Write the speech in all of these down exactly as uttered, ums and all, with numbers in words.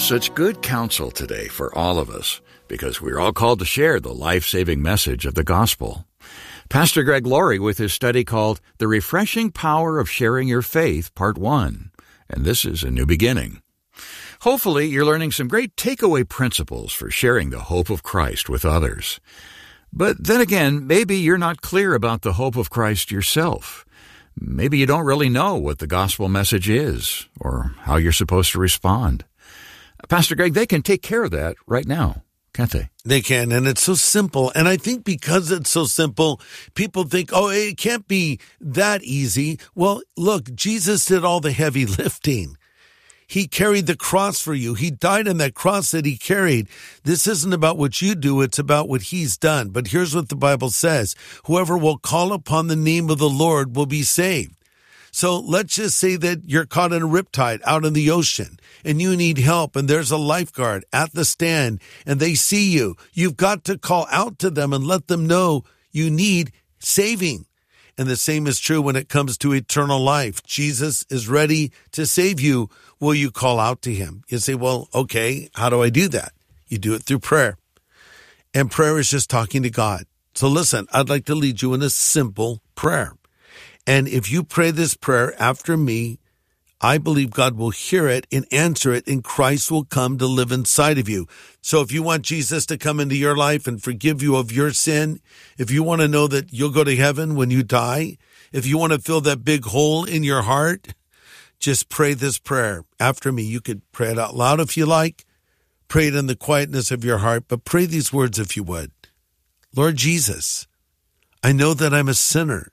Such good counsel today for all of us, because we're all called to share the life-saving message of the gospel. Pastor Greg Laurie with his study called The Refreshing Power of Sharing Your Faith, Part one. And this is a new beginning. Hopefully, you're learning some great takeaway principles for sharing the hope of Christ with others. But then again, maybe you're not clear about the hope of Christ yourself. Maybe you don't really know what the gospel message is or how you're supposed to respond. Pastor Greg, they can take care of that right now, can't they? They can, and it's so simple. And I think because it's so simple, people think, oh, it can't be that easy. Well, look, Jesus did all the heavy lifting. He carried the cross for you. He died on that cross that he carried. This isn't about what you do. It's about what he's done. But here's what the Bible says. Whoever will call upon the name of the Lord will be saved. So let's just say that you're caught in a riptide out in the ocean and you need help, and there's a lifeguard at the stand and they see you. You've got to call out to them and let them know you need saving. And the same is true when it comes to eternal life. Jesus is ready to save you. Will you call out to him? You say, well, okay, how do I do that? You do it through prayer. And prayer is just talking to God. So listen, I'd like to lead you in a simple prayer. And if you pray this prayer after me, I believe God will hear it and answer it, and Christ will come to live inside of you. So if you want Jesus to come into your life and forgive you of your sin, if you want to know that you'll go to heaven when you die, if you want to fill that big hole in your heart, just pray this prayer after me. You could pray it out loud if you like. Pray it in the quietness of your heart, but pray these words if you would. Lord Jesus, I know that I'm a sinner,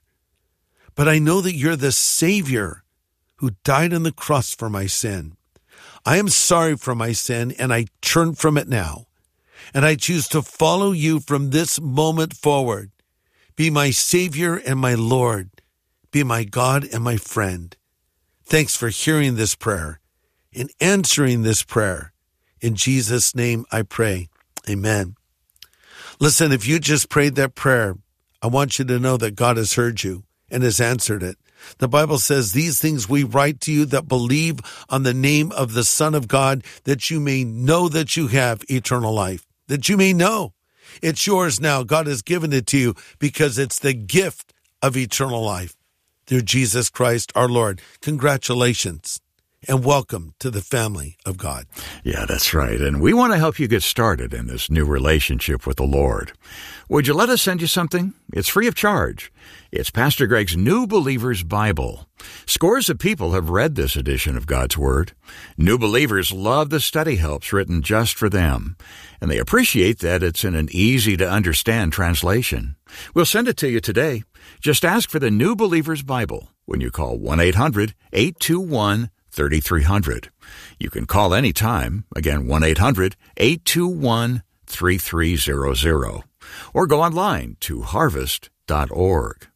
but I know that you're the Savior who died on the cross for my sin. I am sorry for my sin, and I turn from it now. And I choose to follow you from this moment forward. Be my Savior and my Lord. Be my God and my friend. Thanks for hearing this prayer and answering this prayer. In Jesus' name I pray. Amen. Listen, if you just prayed that prayer, I want you to know that God has heard you and has answered it. The Bible says, these things we write to you that believe on the name of the Son of God, that you may know that you have eternal life, that you may know. It's yours now. God has given it to you because it's the gift of eternal life through Jesus Christ our Lord. Congratulations and welcome to the family of God. Yeah, that's right. And we want to help you get started in this new relationship with the Lord. Would you let us send you something? It's free of charge. It's Pastor Greg's New Believer's Bible. Scores of people have read this edition of God's Word. New believers love the study helps written just for them, and they appreciate that it's in an easy-to-understand translation. We'll send it to you today. Just ask for the New Believer's Bible when you call one eight hundred eight two one thirty-three hundred. You can call anytime, again, one eight hundred eight two one thirty-three hundred, or go online to harvest dot org.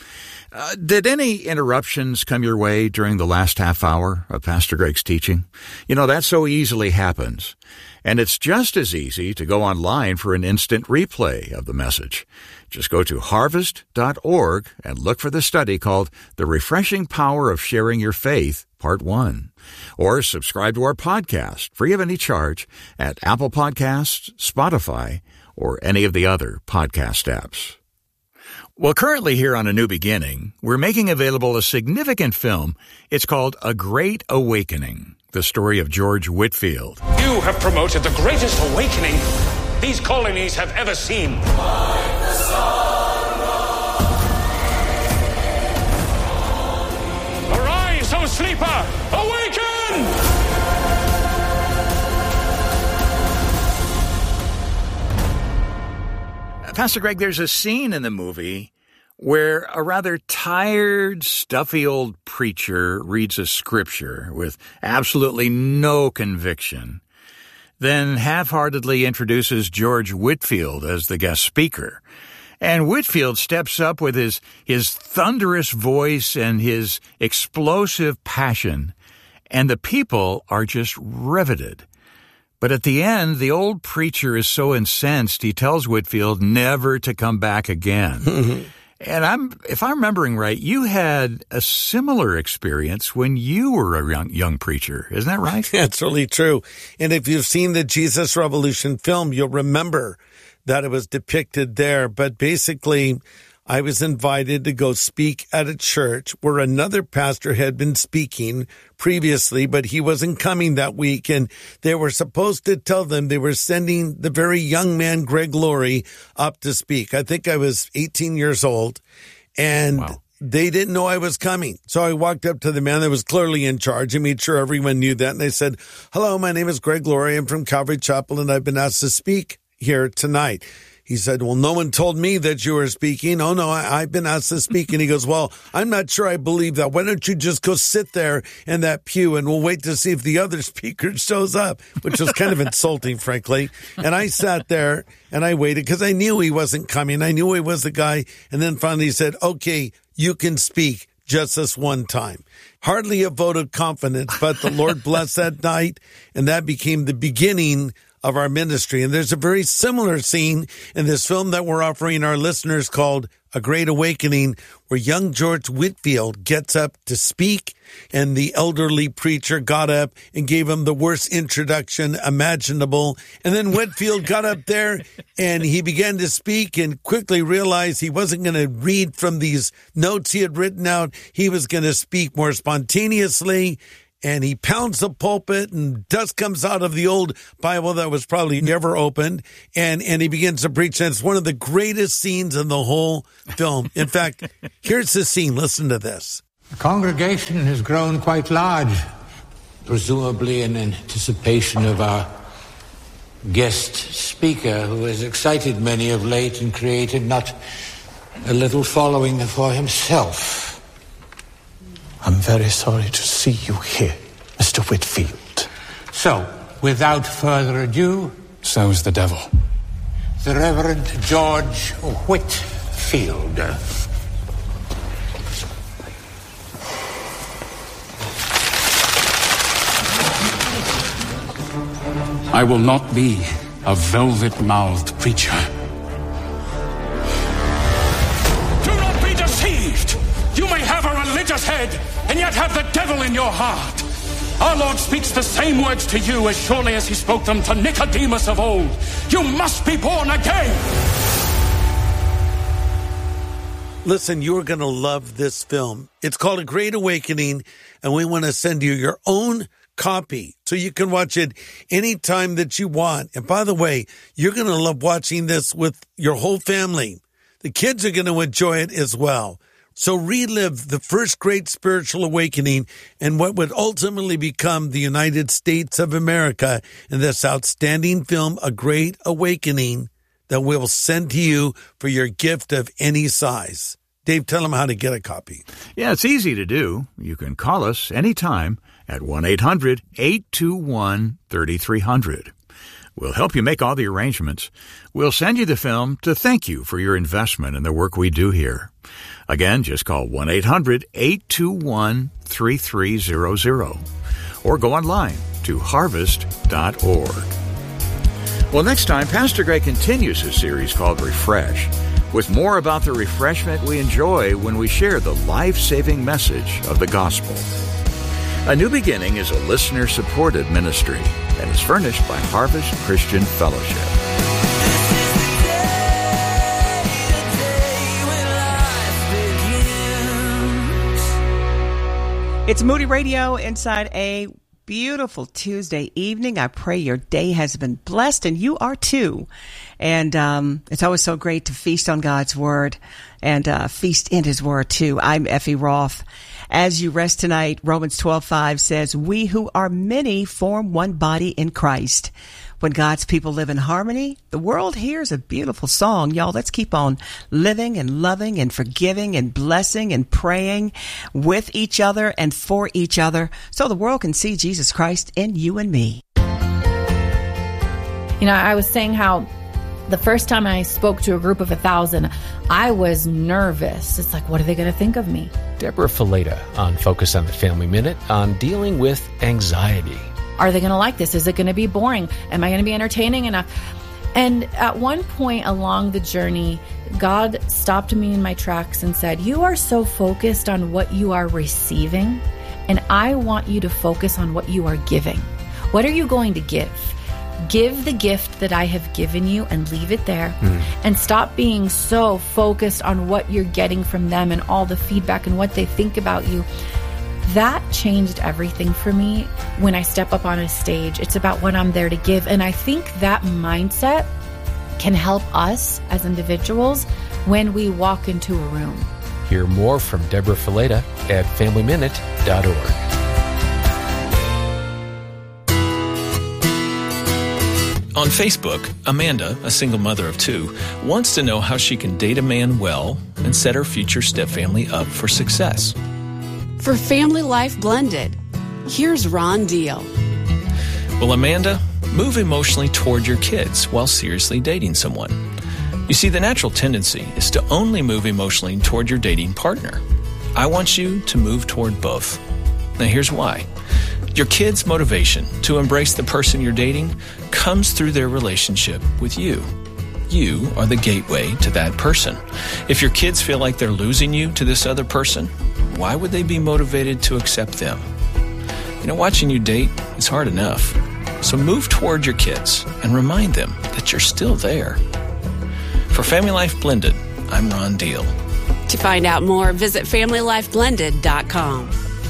Uh, did any interruptions come your way during the last half hour of Pastor Greg's teaching? You know, that so easily happens. And it's just as easy to go online for an instant replay of the message. Just go to harvest dot org and look for the study called The Refreshing Power of Sharing Your Faith, Part one. Or subscribe to our podcast, free of any charge, at Apple Podcasts, Spotify, or any of the other podcast apps. Well, currently here on A New Beginning, we're making available a significant film. It's called A Great Awakening, the story of George Whitefield. You have promoted the greatest awakening these colonies have ever seen. Arise, O sleeper! Awaken! Pastor Greg, there's a scene in the movie where a rather tired, stuffy old preacher reads a scripture with absolutely no conviction, then half-heartedly introduces George Whitefield as the guest speaker. And Whitefield steps up with his, his thunderous voice and his explosive passion, and the people are just riveted. But at the end, the old preacher is so incensed, he tells Whitefield never to come back again. And I'm, if I'm remembering right, you had a similar experience when you were a young, young preacher. Isn't that right? That's really true. And if you've seen the Jesus Revolution film, you'll remember that it was depicted there. But basically, I was invited to go speak at a church where another pastor had been speaking previously, but he wasn't coming that week. And they were supposed to tell them they were sending the very young man, Greg Laurie, up to speak. I think I was eighteen years old, and wow. They didn't know I was coming. So I walked up to the man that was clearly in charge and made sure everyone knew that. And I said, "Hello, my name is Greg Laurie. I'm from Calvary Chapel, and I've been asked to speak here tonight." He said, "Well, no one told me that you were speaking." "Oh, no, I, I've been asked to speak." And he goes, "Well, I'm not sure I believe that. Why don't you just go sit there in that pew and we'll wait to see if the other speaker shows up," which was kind of insulting, frankly. And I sat there and I waited because I knew he wasn't coming. I knew he was the guy. And then finally he said, "Okay, you can speak just this one time." Hardly a vote of confidence, but the Lord blessed that night, and that became the beginning of our ministry. And there's a very similar scene in this film that we're offering our listeners called A Great Awakening, where young George Whitefield gets up to speak, and the elderly preacher got up and gave him the worst introduction imaginable. And then Whitefield got up there and he began to speak and quickly realized he wasn't going to read from these notes he had written out. He was going to speak more spontaneously. And he pounds the pulpit and dust comes out of the old Bible that was probably never opened. And, and he begins to preach. And it's one of the greatest scenes in the whole film. In fact, here's the scene. Listen to this. The congregation has grown quite large, presumably in anticipation of our guest speaker, who has excited many of late and created not a little following for himself. I'm very sorry to see you here, Mister Whitefield. So, without further ado... So is the devil. The Reverend George Whitefield. I will not be a velvet-mouthed preacher. Do not be deceived! You may have a religious head and yet have the devil in your heart. Our Lord speaks the same words to you as surely as he spoke them to Nicodemus of old. You must be born again. Listen, you're going to love this film. It's called A Great Awakening, and we want to send you your own copy so you can watch it anytime that you want. And by the way, you're going to love watching this with your whole family. The kids are going to enjoy it as well. So relive the first great spiritual awakening and what would ultimately become the United States of America in this outstanding film, A Great Awakening, that we'll send to you for your gift of any size. Dave, tell them how to get a copy. Yeah, it's easy to do. You can call us anytime at one eight hundred eight two one three three zero zero. We'll help you make all the arrangements. We'll send you the film to thank you for your investment in the work we do here. Again, just call one eight hundred eight two one three three zero zero or go online to harvest dot org. Well, next time, Pastor Greg continues his series called Refresh, with more about the refreshment we enjoy when we share the life-saving message of the gospel. A New Beginning is a listener-supported ministry and is furnished by Harvest Christian Fellowship. It's Moody Radio inside a beautiful Tuesday evening. I pray your day has been blessed and you are too. And um, it's always so great to feast on God's Word and uh, feast in His Word too. I'm Effie Roth. As you rest tonight, Romans twelve five says, "We who are many form one body in Christ." When God's people live in harmony, the world hears a beautiful song. Y'all, let's keep on living and loving and forgiving and blessing and praying with each other and for each other so the world can see Jesus Christ in you and me. You know, I was saying how the first time I spoke to a group of a thousand, I was nervous. It's like, what are they going to think of me? Deborah Fileta on Focus on the Family Minute on dealing with anxiety. Are they going to like this? Is it going to be boring? Am I going to be entertaining enough? And at one point along the journey, God stopped me in my tracks and said, you are so focused on what you are receiving, and I want you to focus on what you are giving. What are you going to give? Give the gift that I have given you and leave it there. Mm. And stop being so focused on what you're getting from them and all the feedback and what they think about you. That changed everything for me when I step up on a stage. It's about what I'm there to give. And I think that mindset can help us as individuals when we walk into a room. Hear more from Deborah Fileta at family minute dot org. On Facebook, Amanda, a single mother of two, wants to know how she can date a man well and set her future stepfamily up for success. For Family Life Blended, here's Ron Deal. Well, Amanda, move emotionally toward your kids while seriously dating someone. You see, the natural tendency is to only move emotionally toward your dating partner. I want you to move toward both. Now, here's why. Your kids' motivation to embrace the person you're dating comes through their relationship with you. You are the gateway to that person. If your kids feel like they're losing you to this other person, why would they be motivated to accept them? You know, watching you date is hard enough. So move toward your kids and remind them that you're still there. For Family Life Blended, I'm Ron Deal. To find out more, visit family life blended dot com.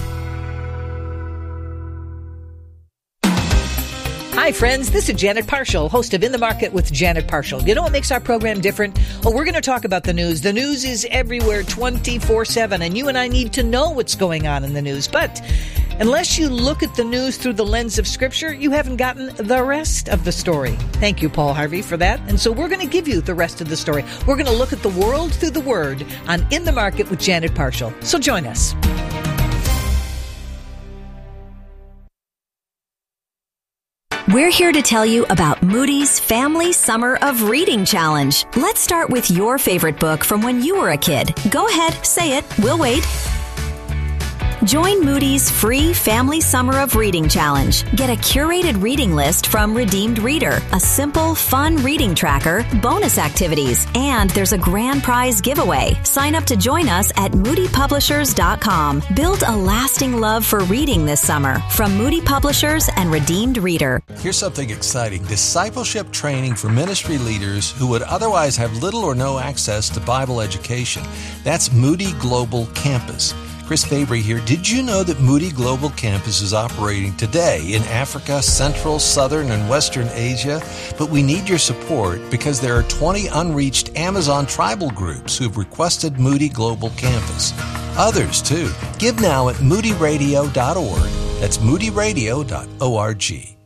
Hi, friends. This is Janet Parshall, host of In the Market with Janet Parshall. You know what makes our program different? Well, we're going to talk about the news. The news is everywhere twenty-four seven, and you and I need to know what's going on in the news. But unless you look at the news through the lens of Scripture, you haven't gotten the rest of the story. Thank you, Paul Harvey, for that. And so we're going to give you the rest of the story. We're going to look at the world through the Word on In the Market with Janet Parshall. So join us. We're here to tell you about Moody's Family Summer of Reading Challenge. Let's start with your favorite book from when you were a kid. Go ahead, say it. We'll wait. Join Moody's free Family Summer of Reading Challenge. Get a curated reading list from Redeemed Reader, a simple, fun reading tracker, bonus activities, and there's a grand prize giveaway. Sign up to join us at moody publishers dot com. Build a lasting love for reading this summer from Moody Publishers and Redeemed Reader. Here's something exciting. Discipleship training for ministry leaders who would otherwise have little or no access to Bible education. That's Moody Global Campus. Chris Fabry here. Did you know that Moody Global Campus is operating today in Africa, Central, Southern, and Western Asia? But we need your support because there are twenty unreached Amazon tribal groups who've requested Moody Global Campus. Others, too. Give now at moody radio dot org. That's moody radio dot org.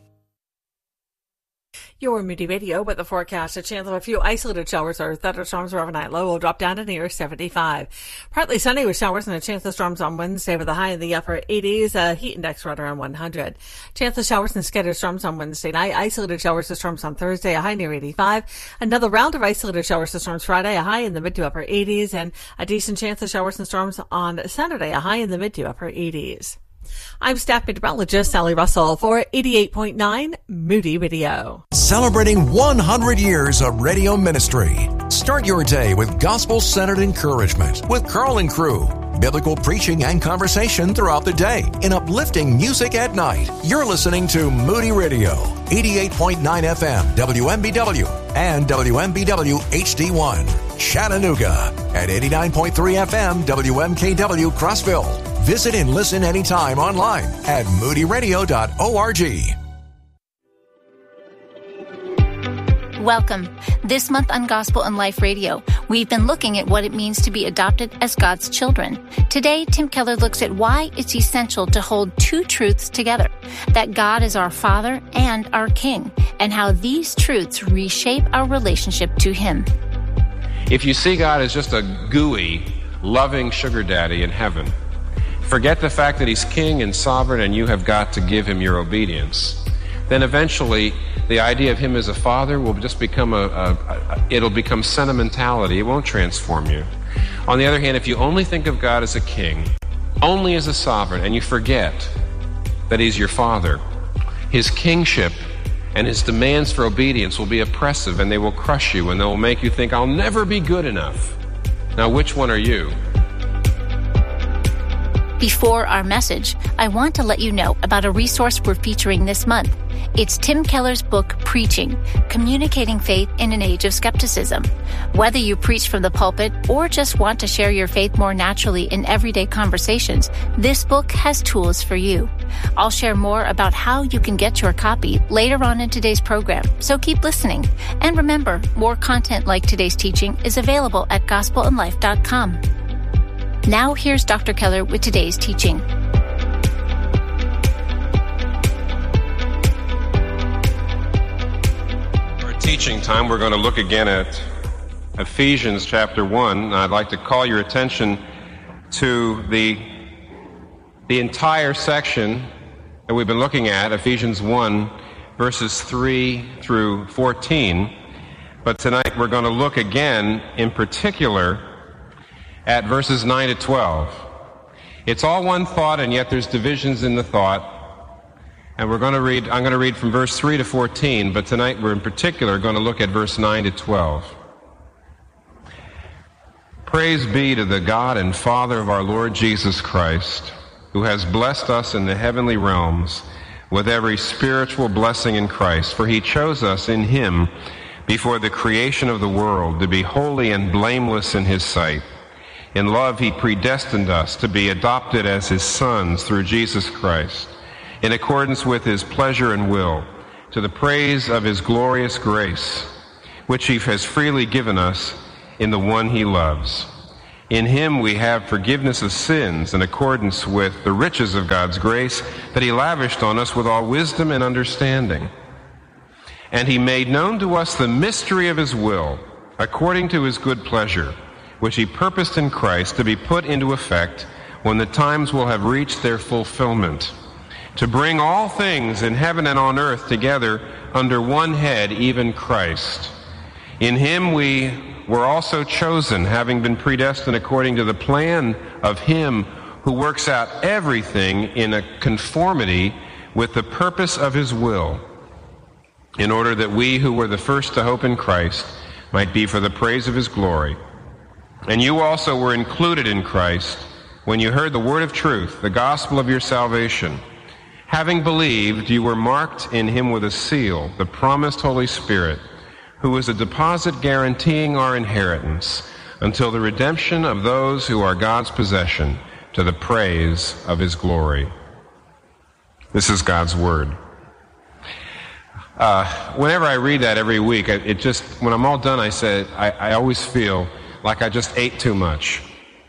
Your Moody Radio with the forecast. A chance of a few isolated showers or thunderstorms overnight. Low will drop down to near seventy-five. Partly sunny with showers and a chance of storms on Wednesday with a high in the upper eighties. A heat index right around one hundred. Chance of showers and scattered storms on Wednesday night. Isolated showers and storms on Thursday. A high near eighty-five. Another round of isolated showers and storms Friday. A high in the mid to upper eighties. And a decent chance of showers and storms on Saturday. A high in the mid to upper eighties. I'm staff meteorologist Sally Russell for eighty-eight point nine Moody Radio. Celebrating one hundred years of radio ministry. Start your day with gospel-centered encouragement with Carl and crew. Biblical preaching and conversation throughout the day and uplifting music at night. You're listening to Moody Radio, eighty-eight point nine F M, W M B W, and W M B W H D one, Chattanooga, at eighty-nine point three F M, W M K W, Crossville. Visit and listen anytime online at moody radio dot org. Welcome. This month on Gospel and Life Radio, we've been looking at what it means to be adopted as God's children. Today, Tim Keller looks at why it's essential to hold two truths together, that God is our Father and our King, and how these truths reshape our relationship to Him. If you see God as just a gooey, loving sugar daddy in heaven, forget the fact that He's King and sovereign and you have got to give Him your obedience, then eventually the idea of Him as a father will just become a, a, a, it'll become sentimentality. It won't transform you. On the other hand, if you only think of God as a king, only as a sovereign, and you forget that He's your father, His kingship and his demands for obedience will be oppressive, and they will crush you, and they will make you think, I'll never be good enough. Now, which one are you? Before our message, I want to let you know about a resource we're featuring this month. It's Tim Keller's book, Preaching, Communicating Faith in an Age of Skepticism. Whether you preach from the pulpit or just want to share your faith more naturally in everyday conversations, this book has tools for you. I'll share more about how you can get your copy later on in today's program, so keep listening. And remember, more content like today's teaching is available at gospel and life dot com. Now here's Doctor Keller with today's teaching. Our teaching time, we're going to look again at Ephesians chapter one. I'd like to call your attention to the, the entire section that we've been looking at, Ephesians one, verses three through fourteen. But tonight we're going to look again in particular at verses nine to twelve. It's all one thought, and yet there's divisions in the thought. And we're going to read, I'm going to read from verse three to fourteen, but tonight we're in particular going to look at verse nine to twelve. Praise be to the God and Father of our Lord Jesus Christ, who has blessed us in the heavenly realms with every spiritual blessing in Christ, for he chose us in him before the creation of the world to be holy and blameless in his sight. In love, he predestined us to be adopted as his sons through Jesus Christ, in accordance with his pleasure and will, to the praise of his glorious grace, which he has freely given us in the one he loves. In him we have forgiveness of sins in accordance with the riches of God's grace that he lavished on us with all wisdom and understanding. And he made known to us the mystery of his will, according to his good pleasure, which he purposed in Christ to be put into effect when the times will have reached their fulfillment, to bring all things in heaven and on earth together under one head, even Christ. In him we were also chosen, having been predestined according to the plan of him who works out everything in a conformity with the purpose of his will, in order that we who were the first to hope in Christ might be for the praise of his glory. And you also were included in Christ when you heard the word of truth, the gospel of your salvation. Having believed, you were marked in him with a seal, the promised Holy Spirit, who is a deposit guaranteeing our inheritance until the redemption of those who are God's possession, to the praise of his glory. This is God's word. Uh, whenever I read that every week, it just, when I'm all done, I say, I, I always feel like I just ate too much,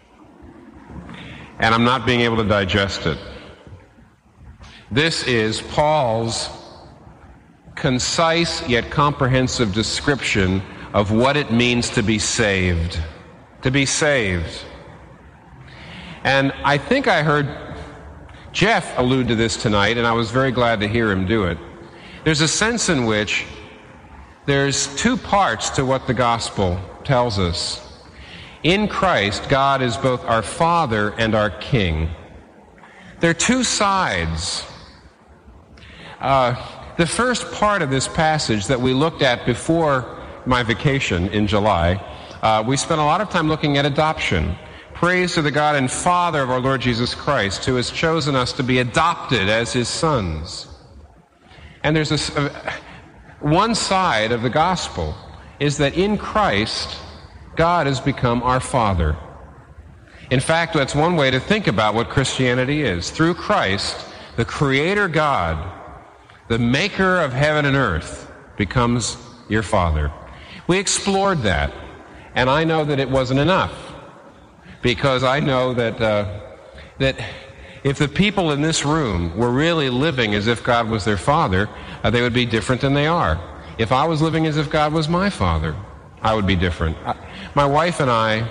and I'm not being able to digest it. This is Paul's concise yet comprehensive description of what it means to be saved. To be saved. And I think I heard Jeff allude to this tonight, and I was very glad to hear him do it. There's a sense in which there's two parts to what the gospel tells us. In Christ, God is both our Father and our King. There are two sides. Uh, the first part of this passage that we looked at before my vacation in July, uh, we spent a lot of time looking at adoption. Praise to the God and Father of our Lord Jesus Christ, who has chosen us to be adopted as his sons. And there's a, uh, one side of the gospel is that in Christ, God has become our Father. In fact, that's one way to think about what Christianity is. Through Christ, the Creator God, the maker of heaven and earth, becomes your Father. We explored that, and I know that it wasn't enough, because I know that uh, that if the people in this room were really living as if God was their Father, uh, they would be different than they are. If I was living as if God was my Father, I would be different. I, my wife and I,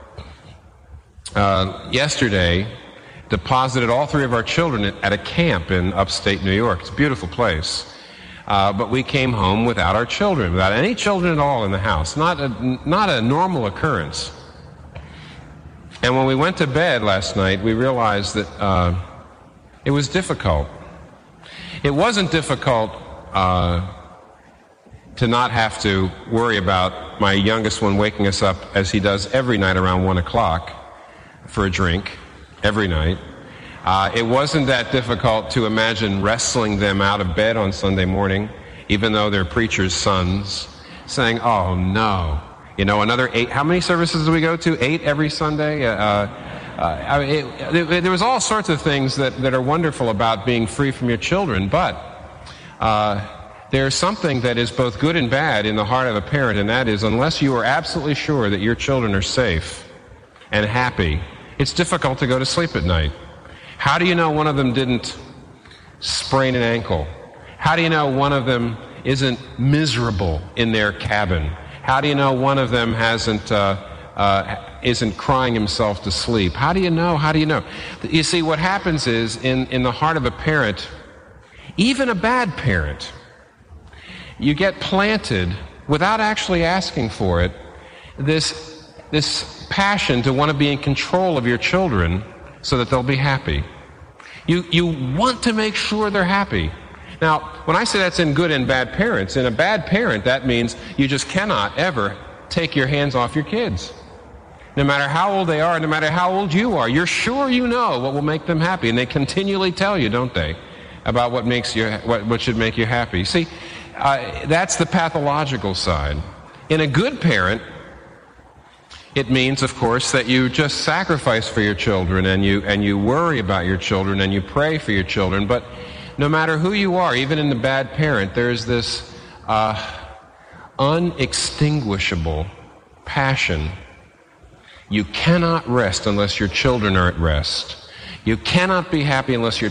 uh, yesterday, deposited all three of our children at, at a camp in upstate New York. It's a beautiful place. Uh, but we came home without our children, without any children at all in the house. Not a, not a normal occurrence. And when we went to bed last night, we realized that uh, it was difficult. It wasn't difficult uh, to not have to worry about my youngest one waking us up, as he does every night around one o'clock, for a drink, every night. Uh, it wasn't that difficult to imagine wrestling them out of bed on Sunday morning, even though they're preachers' sons, saying, oh no, you know, another eight, how many services do we go to? Eight every Sunday? Uh, uh, I mean, it, it, there was all sorts of things that, that are wonderful about being free from your children, but uh, there's something that is both good and bad in the heart of a parent, and that is, unless you are absolutely sure that your children are safe and happy, it's difficult to go to sleep at night. How do you know one of them didn't sprain an ankle? How do you know one of them isn't miserable in their cabin? How do you know one of them hasn't uh, uh, isn't crying himself to sleep? How do you know? How do you know? You see, what happens is, in, in the heart of a parent, even a bad parent, you get planted, without actually asking for it, this, this passion to want to be in control of your children so that they'll be happy. You, you want to make sure they're happy. Now, when I say that's in good and bad parents, in a bad parent, that means you just cannot ever take your hands off your kids. No matter how old they are, no matter how old you are, you're sure you know what will make them happy. And they continually tell you, don't they, about what makes you, what, what should make you happy. See, uh, that's the pathological side. In a good parent, it means, of course, that you just sacrifice for your children, and you and you worry about your children, and you pray for your children. But no matter who you are, even in the bad parent, there's this uh, unextinguishable passion. You cannot rest unless your children are at rest. You cannot be happy unless your